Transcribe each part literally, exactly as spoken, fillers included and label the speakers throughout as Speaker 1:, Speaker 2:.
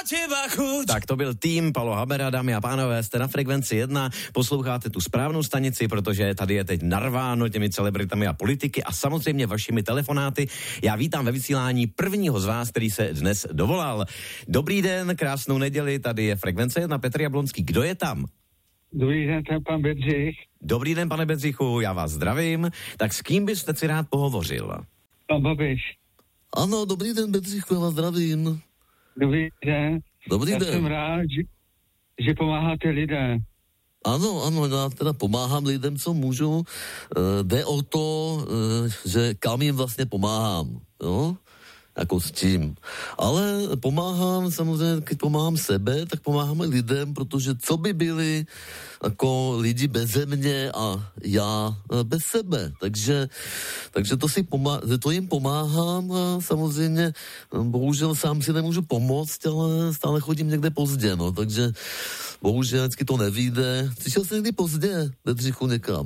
Speaker 1: teba chuť.
Speaker 2: Tak to byl tým Palo Habera, dámy a pánové, jste na Frekvenci jedna, posloucháte tu správnou stanici, protože tady je teď narváno těmi celebritami a politiky a samozřejmě vašimi telefonáty. Já vítám ve vysílání prvního z vás, který se dnes dovolal. Dobrý den, krásnou neděli, tady je Frekvence jedna, Petr Jablonský. Kdo je tam?
Speaker 3: Dobrý den, ten pan Bedřich.
Speaker 2: Dobrý den, pane Bedřichu, já vás zdravím. Tak s kým byste si rád pohovořil?
Speaker 3: Pan Babiš.
Speaker 4: Ano, dobrý den, Bedřichu, já vás zdravím.
Speaker 3: Dobrý den.
Speaker 4: Dobrý
Speaker 3: já
Speaker 4: den.
Speaker 3: jsem rád, že, že pomáháte lidem.
Speaker 4: Ano, ano, já teda pomáhám lidem, co můžu. E, jde o to, e, že kam jim vlastně pomáhám, jo? Jako s čím. Ale pomáhám, samozřejmě, když pomáhám sebe, tak pomáhám lidem, protože co by byli jako lidi beze mě a já bez sebe. Takže, takže to, si pomá- to jim pomáhám a samozřejmě bohužel sám si nemůžu pomoct, ale stále chodím někde pozdě, no, takže bohužel vždycky to nevyjde. Přišel jsem někdy pozdě, Bedřichu, někam.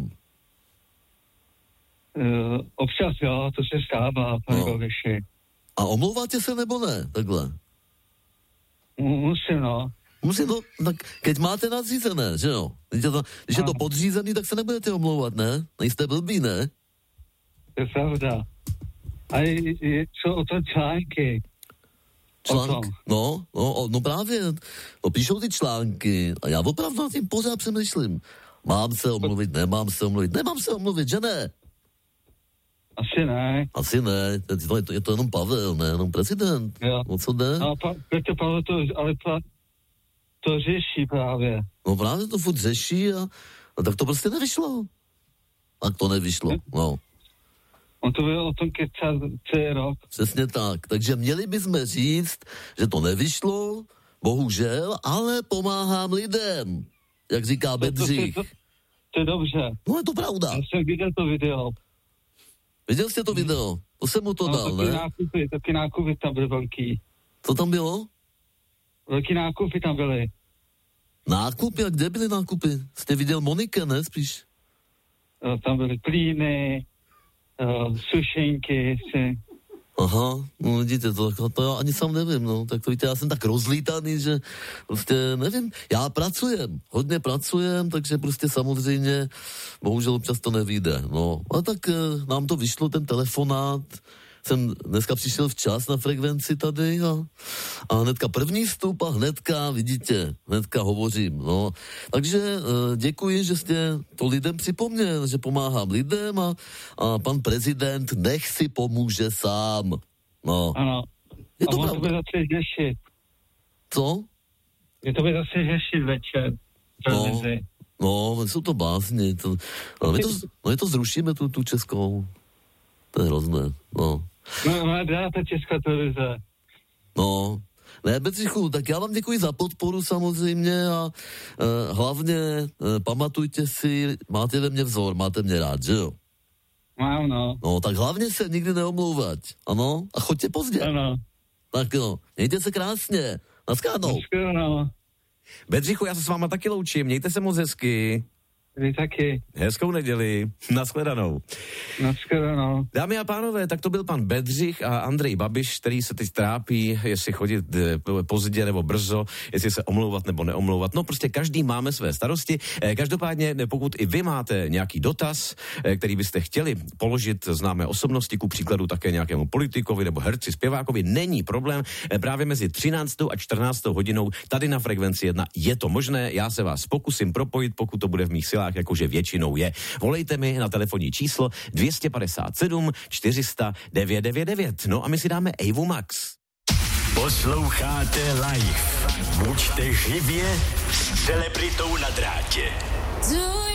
Speaker 3: Uh, občas jo, to se stává, pane
Speaker 4: No.
Speaker 3: Babiši.
Speaker 4: A omlouváte se nebo ne, takhle?
Speaker 3: Musím, no.
Speaker 4: Musím to, tak keď máte nadřízené, že jo? Když je to, když je to podřízený, tak se nebudete omlouvat, ne? Nejste blbý, ne?
Speaker 3: To je pravda. A je, je, co o tom články?
Speaker 4: Článk, no, no, no právě, no píšou ty články a já opravdu nad tím pořád přemýšlím. Mám se omluvit, nemám se omluvit, nemám se omluvit, že ne?
Speaker 3: Asi ne.
Speaker 4: Asi ne, je to, je to, je to jenom Pavel, ne, jenom prezident.
Speaker 3: Jo.
Speaker 4: O co jde?
Speaker 3: No, pa, Petr Pavel to, ale pa, to řeší právě.
Speaker 4: No právě to furt řeší a, a tak to prostě nevyšlo. Tak to nevyšlo, no.
Speaker 3: On to byl o tom kecat celý rok.
Speaker 4: Přesně tak. Takže měli bychom říct, že to nevyšlo, bohužel, ale pomáhám lidem, jak říká Bedřich.
Speaker 3: To, to, to, to je dobře.
Speaker 4: No je to pravda.
Speaker 3: Já jsem viděl to video.
Speaker 4: Viděl jste to video? To jsem mu to
Speaker 3: no,
Speaker 4: dal,
Speaker 3: taky
Speaker 4: ne?
Speaker 3: Nákupy, taky nákupy tam byly velký.
Speaker 4: Co tam bylo?
Speaker 3: Velký nákupy tam byly.
Speaker 4: Nákupy? A kde byly nákupy? Jste viděl Monike, ne? Spíš?
Speaker 3: No, tam byly plíny, uh, sušenky, si.
Speaker 4: Aha, no vidíte, to, to, to já ani sám nevím, no, tak to víte, já jsem tak rozlítaný, že prostě nevím, já pracujem, hodně pracujem, takže prostě samozřejmě, bohužel občas to nevyjde, no, a tak e, nám to vyšlo, ten telefonát, jsem dneska přišel včas na Frekvenci tady a, a hnedka první vstup a hnedka, vidíte, hnedka hovořím, no. Takže e, děkuji, že jste to lidem připomněl, že pomáhám lidem a, a pan prezident nech si pomůže sám, no.
Speaker 3: Ano.
Speaker 4: Je to
Speaker 3: a on
Speaker 4: pravda.
Speaker 3: to bude zase řešit.
Speaker 4: Co?
Speaker 3: Je to bude zase řešit večer.
Speaker 4: No, no, jsou to básně, to, no, my to, no, my to zrušíme, tu, tu českou, to je hrozné, no.
Speaker 3: No, no, dá ta česká televize.
Speaker 4: No, ne, Bedřichu, tak já vám děkuji za podporu samozřejmě a e, hlavně e, pamatujte si, máte ve mně vzor, máte mě rád, že jo?
Speaker 3: Mám, no.
Speaker 4: No, tak hlavně se nikdy neomlouvat, ano? A choďte pozdě.
Speaker 3: Ano.
Speaker 4: Tak jo, mějte se krásně, naschledanou.
Speaker 3: Naschledanou.
Speaker 2: Bedřichu, já se s váma taky loučím, mějte se moc hezky.
Speaker 3: Vy taky.
Speaker 2: Hezkou neděli, nashledanou.
Speaker 3: Nashledanou.
Speaker 2: Dámy a pánové, tak to byl pan Bedřich a Andrej Babiš, který se teď trápí, jestli chodit pozdě nebo brzo, jestli se omlouvat nebo neomlouvat. No prostě každý máme své starosti. Každopádně, pokud i vy máte nějaký dotaz, který byste chtěli položit známé osobnosti, ku příkladu také nějakému politikovi nebo herci, zpěvákovi, není problém. Právě mezi třináctou a čtrnáctou hodinou tady na Frekvenci jedna je to možné. Já se vás pokusím propojit, pokud to bude v mých silách, jakože většinou je. Volejte mi na telefonní číslo dvě stě padesát sedm čtyři sta devět devět devět. No a my si dáme Evu Max.
Speaker 1: Posloucháte live. Buďte živě s celebritou na drátě.